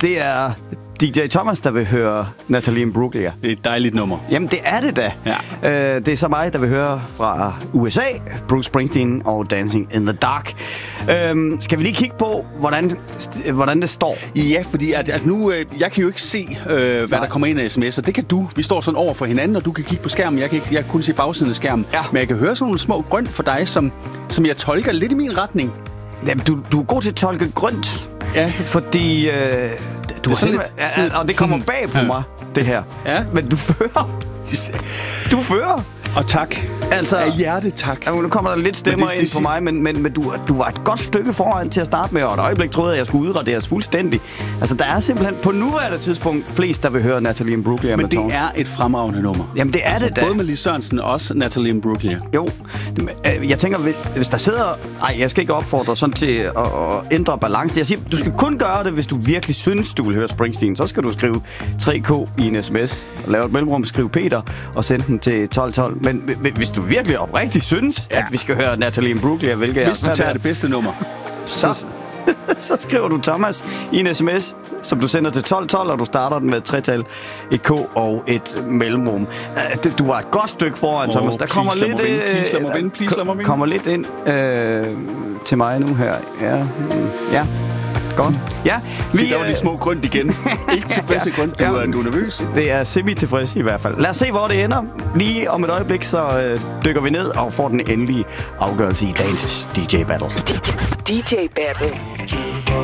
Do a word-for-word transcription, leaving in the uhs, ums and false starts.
Det er D J Thomas, der vil høre Natalie Imbruglia. Det er et dejligt nummer. Jamen, det er det da. Ja. Øh, det er så mig, der vil høre fra U S A, Bruce Springsteen og Dancing in the Dark. Øh, skal vi lige kigge på, hvordan, hvordan det står? Ja, fordi at, at nu, øh, jeg kan jo ikke se, øh, hvad Nej. der kommer ind af sms'er. Det kan du. Vi står sådan over for hinanden, og du kan kigge på skærmen. Jeg kan, ikke, jeg kan kun se bagsiden af skærmen. Ja. Men jeg kan høre sådan nogle små grønt for dig, som, som jeg tolker lidt i min retning. Jamen, du, du er god til at tolke grønt. Ja. Fordi øh, du det har lidt, ja, og det kommer bag på ja. mig, det her. Ja. Men du fører. Du fører. Og tak. Altså, af hjerte, tak. Ja, nu kommer der lidt stemmer det, ind det, på mig, men, men, men du, du var et godt stykke foran til at starte med, og et øjeblik troede jeg, jeg skulle udraderes fuldstændig. Altså, der er simpelthen på nuværende tidspunkt flest, der vil høre Natalie Imbruglia. Men det er et fremragende nummer. Jamen, det er altså, det da. Både med Lis Sørensen og også Natalie Imbruglia. Jo. Jeg tænker, hvis der sidder... Ej, jeg skal ikke opfordre sådan til at, at ændre balance. Jeg siger, du skal kun gøre det, hvis du virkelig synes, du vil høre Springsteen. Så skal du skrive tre K i en sms, og lave et mellemrum, skrive Peter, og sende den til tolv tolv. Men hvis du virkelig oprigtigt synes, ja. at vi skal høre Natalie Imbruglia, hvilket jeg... Hvis du tager det bedste nummer, så... så skriver du Thomas i en sms, som du sender til tolv tolv, og du starter den med et tretal, et K og et mellemrum. Du var et godt stykke foran, oh, Thomas. Der kommer lidt, vinde, please, lad mig vinde, please, lad mig vinde. kommer lidt ind øh, til mig nu her. Ja, ja. Godt. Ja, vi, Se, der var de små grønt igen. Ikke tilfredse ja, grønt, du, ja, du er nervøs. Det er semi-tilfreds i hvert fald. Lad os se, hvor det ender. Lige om et øjeblik, så øh, dykker vi ned og får den endelige afgørelse i dagens D J Battle. D J Battle.